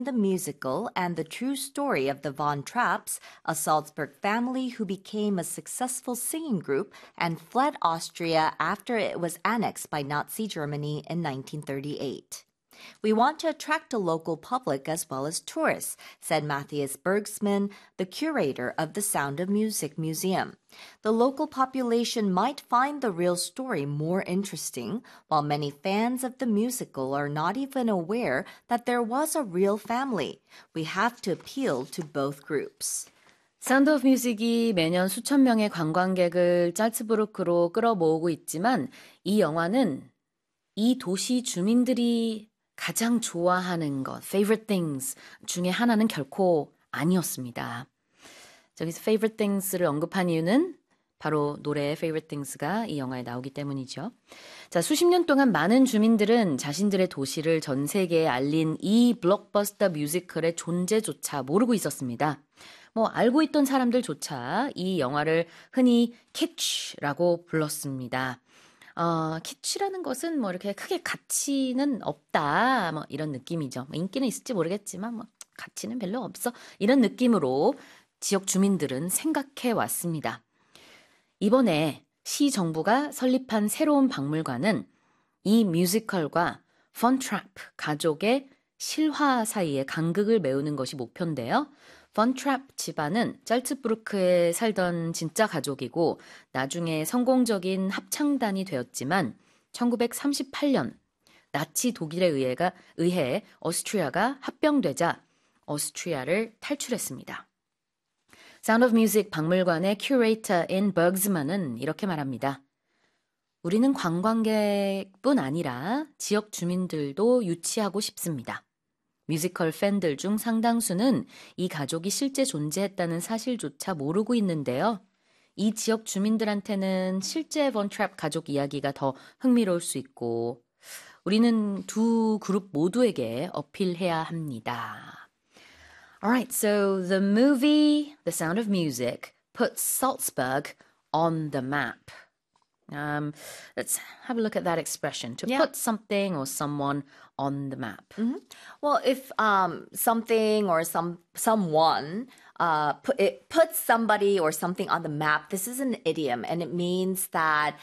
the musical and the true story of the Von Trapps, a Salzburg family who became a successful singing group and fled Austria after it was annexed by Nazi Germany in 1938. We want to attract a local public as well as tourists, said Matthias Bergsman, the curator of the Sound of Music Museum. The local population might find the real story more interesting, while many fans of the musical are not even aware that there was a real family. We have to appeal to both groups. 사운드 오브 뮤직이 매년 수천 명의 관광객을 짤츠부르크로 끌어모으고 있지만 이 영화는 이 도시 주민들이 가장 좋아하는 것, favorite things 중에 하나는 결코 아니었습니다. 저기서 favorite things를 언급한 이유는 바로 노래 favorite things가 이 영화에 나오기 때문이죠. 자, 수십 년 동안 많은 주민들은 자신들의 도시를 전 세계에 알린 이 블록버스터 뮤지컬의 존재조차 모르고 있었습니다. 알고 있던 사람들조차 이 영화를 흔히 kitsch라고 불렀습니다. kitsch라는 것은 이렇게 크게 가치는 없다, 이런 느낌이죠. 인기는 있을지 모르겠지만, 가치는 별로 없어. 이런 느낌으로 지역 주민들은 생각해 왔습니다. 이번에 시 정부가 설립한 새로운 박물관은 이 뮤지컬과 펀 트랩 가족의 실화 사이에 간극을 메우는 것이 목표인데요. 펀 트랩 집안은 짤츠부르크에 살던 진짜 가족이고 나중에 성공적인 합창단이 되었지만 1938년 나치 독일에 의해 어스트리아가 합병되자 어스트리아를 탈출했습니다. Sound of Music 박물관의 큐레이터인 버그즈만은 이렇게 말합니다. 우리는 관광객뿐 아니라 지역 주민들도 유치하고 싶습니다. 뮤지컬 팬들 중 상당수는 이 가족이 실제 존재했다는 사실조차 모르고 있는데요. 이 지역 주민들한테는 실제 본 트랩 가족 이야기가 더 흥미로울 수 있고 우리는 두 그룹 모두에게 어필해야 합니다. Alright, so the movie The Sound of Music puts Salzburg on the map. Let's have a look at that expression, to put something or someone on the map. Mm-hmm. Well, if something or someone it puts somebody or something on the map, this is an idiom, and it means that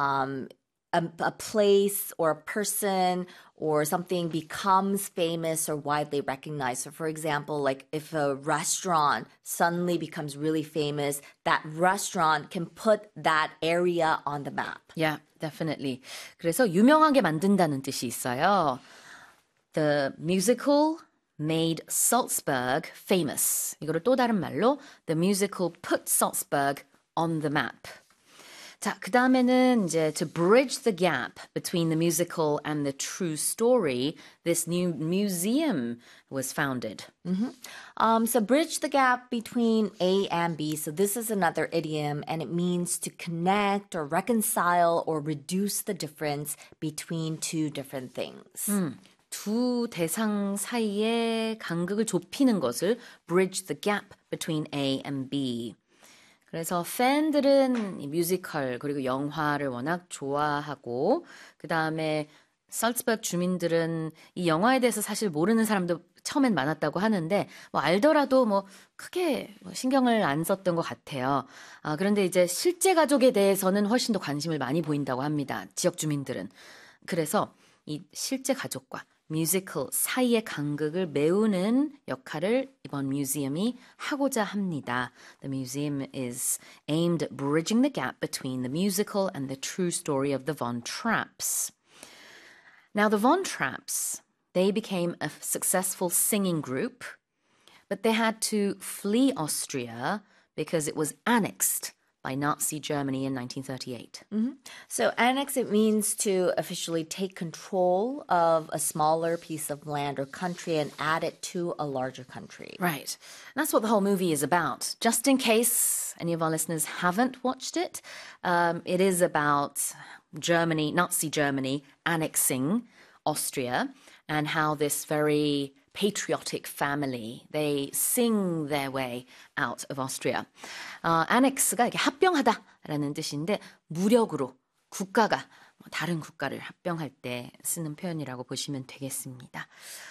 a place or a person or something becomes famous or widely recognized. So for example, like if a restaurant suddenly becomes really famous, that restaurant can put that area on the map. Yeah, definitely. 그래서 유명하게 만든다는 뜻이 있어요. The musical made Salzburg famous. 이거를 또 다른 말로 The musical put Salzburg on the map. 자, 그 다음에는 이제 to bridge the gap between the musical and the true story, this new museum was founded. Mm-hmm. So bridge the gap between A and B. So this is another idiom, and it means to connect or reconcile or reduce the difference between two different things. 두 대상 사이의 간극을 좁히는 것을 bridge the gap between A and B. 그래서 팬들은 이 뮤지컬 그리고 영화를 워낙 좋아하고 그 다음에 살츠버그 주민들은 이 영화에 대해서 사실 모르는 사람도 처음엔 많았다고 하는데 알더라도 크게 신경을 안 썼던 것 같아요. 그런데 이제 실제 가족에 대해서는 훨씬 더 관심을 많이 보인다고 합니다. 지역 주민들은. 그래서 이 실제 가족과 뮤지컬 사이의 간극을 메우는 역할을 이번 뮤지엄이 하고자 합니다. The museum is aimed at bridging the gap between the musical and the true story of the Von Trapps. Now, the Von Trapps, they became a successful singing group, but they had to flee Austria because it was annexed by Nazi Germany in 1938. Mm-hmm. So annex, it means to officially take control of a smaller piece of land or country and add it to a larger country. Right. And that's what the whole movie is about. Just in case any of our listeners haven't watched it, it is about Germany, Nazi Germany, annexing Austria and how this very patriotic family, they sing their way out of Austria. annex가 이렇게 합병하다라는 뜻인데 무력으로 국가가 다른 국가를 합병할 때 쓰는 표현이라고 보시면 되겠습니다.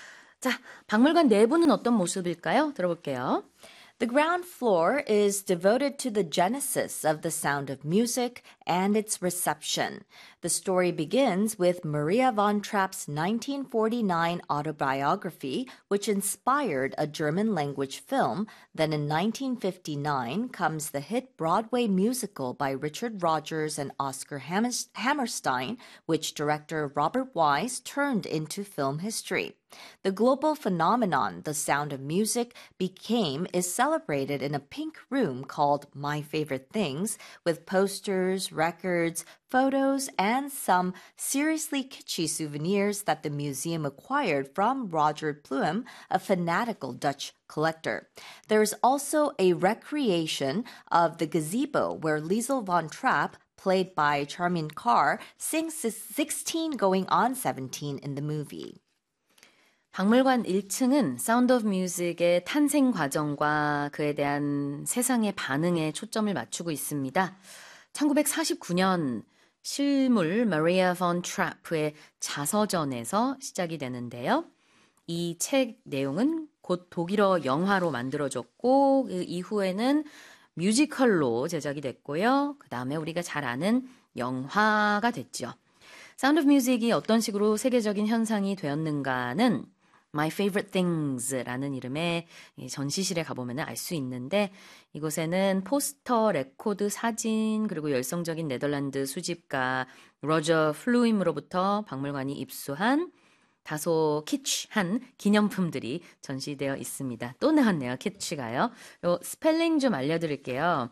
자, 박물관 내부는 어떤 모습일까요? 들어볼게요. The ground floor is devoted to the genesis of the sound of music and its reception. The story begins with Maria von Trapp's 1949 autobiography, which inspired a German language film. Then in 1959 comes the hit Broadway musical by Richard Rodgers and Oscar Hammerstein, which director Robert Wise turned into film history. The global phenomenon, the sound of music, is celebrated in a pink room called My Favorite Things, with posters, records, photos, and some seriously kitschy souvenirs that the museum acquired from Roger Pluim, a fanatical Dutch collector. There is also a recreation of the gazebo where Liesel von Trapp, played by Charmin Carr, sings 16 going on 17 in the movie. 박물관 1층은 사운드 오브 뮤직의 탄생 과정과 그에 대한 세상의 반응에 초점을 맞추고 있습니다. 1949년 실물 마리아 폰 트래프의 자서전에서 시작이 되는데요. 이 책 내용은 곧 독일어 영화로 만들어졌고 그 이후에는 뮤지컬로 제작이 됐고요. 그 다음에 우리가 잘 아는 영화가 됐죠. 사운드 오브 뮤직이 어떤 식으로 세계적인 현상이 되었는가는 My Favorite Things라는 이름의 전시실에 가보면 알 수 있는데 이곳에는 포스터, 레코드, 사진 그리고 열성적인 네덜란드 수집가 로저 플루임으로부터 박물관이 입수한 다소 키치한 기념품들이 전시되어 있습니다. 또 나왔네요. 키치가요. 요 스펠링 좀 알려드릴게요.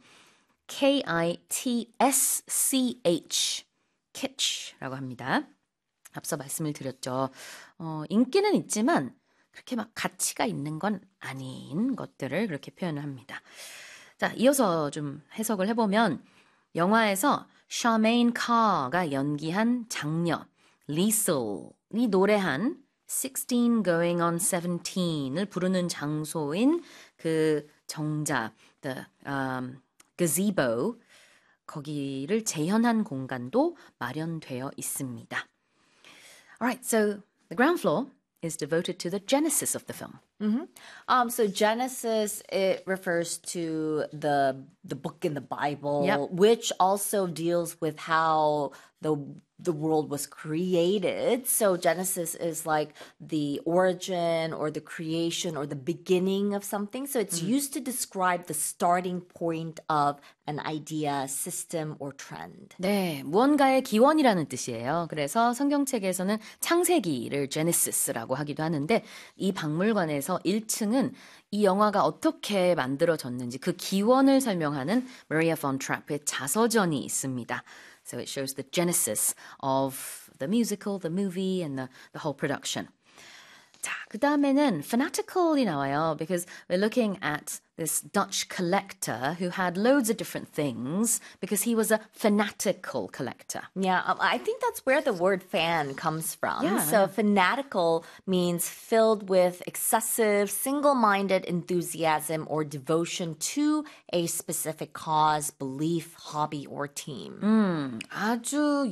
Kitsch, kitsch라고 합니다. 앞서 말씀을 드렸죠. 인기는 있지만 그렇게 막 가치가 있는 건 아닌 것들을 그렇게 표현을 합니다. 자, 이어서 좀 해석을 해보면 영화에서 샤메인 카가 연기한 장녀 리슬이 노래한 16 going on 17을 부르는 장소인 그 정자, the gazebo, 거기를 재현한 공간도 마련되어 있습니다. Alright, so the ground floor is devoted to the genesis of the film. So Genesis, it refers to the book in the Bible, Yep. which also deals with how the world was created. So Genesis is like the origin or the creation or the beginning of something. So it's used to describe the starting point of an idea, system, or trend. 네, 무언가의 기원이라는 뜻이에요. 그래서 성경책에서는 창세기를 Genesis라고 하기도 하는데 이 박물관에서 1층은 이 영화가 어떻게 만들어졌는지 그 기원을 설명하는 Maria von Trapp의 자서전이 있습니다. So it shows the genesis of the musical, the movie, and the whole production. 자, 그 다음에는 fanatical이 나와요. Because we're looking at this Dutch collector who had loads of different things because he was a fanatical collector. Yeah, I think that's where the word fan comes from. Yeah. So fanatical means filled with excessive, single-minded enthusiasm or devotion to a specific cause, belief, hobby, or team. 아주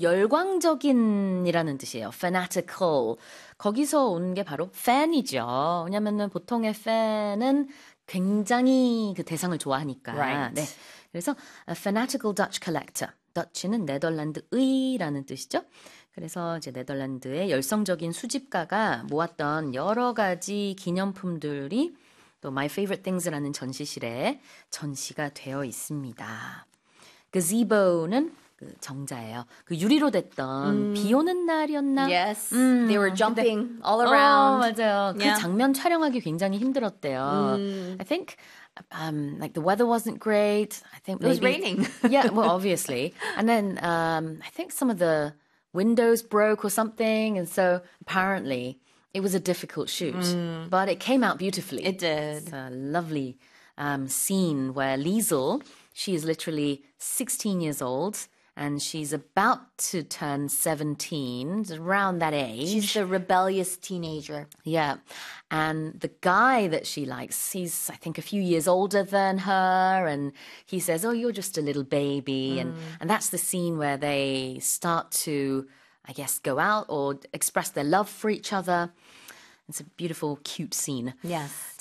열광적인이라는 뜻이에요. fanatical. 거기서 온 게 바로 fan이죠. 왜냐면은 보통의 fan은 굉장히 그 대상을 좋아하니까. Right. 네. 그래서 a fanatical Dutch collector. Dutch는 네덜란드의라는 뜻이죠. 그래서 이제 네덜란드의 열성적인 수집가가 모았던 여러 가지 기념품들이 또 My Favorite Things라는 전시실에 전시가 되어 있습니다. gazebo는 그 정자예요. 그 유리로 됐던 비 오는 날이었나? Yes, they were jumping all around. 맞아요. Yeah. 그 장면 촬영하기 굉장히 힘들었대요. I think like the weather wasn't great. I think It was maybe, raining. Yeah, well, obviously. And then I think some of the windows broke or something, and so apparently it was a difficult shoot, but it came out beautifully. It did. It's a lovely scene where Liesel, she is literally 16 years old. And she's about to turn 17, around that age. She's the rebellious teenager. Yeah. And the guy that she likes, he's, I think, a few years older than her. And he says, oh, you're just a little baby. And that's the scene where they start to, I guess, go out or express their love for each other. It's a beautiful, cute scene. Yes.